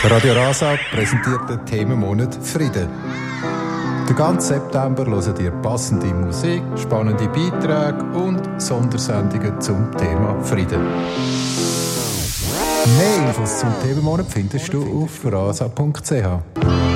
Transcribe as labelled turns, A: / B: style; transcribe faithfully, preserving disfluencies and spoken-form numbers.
A: Radio Rasa präsentiert den Themenmonat Frieden. Den ganzen September hören ihr passende Musik, spannende Beiträge und Sondersendungen zum Thema Frieden. Mehr Infos zum Themenmonat findest du auf rasa punkt c h.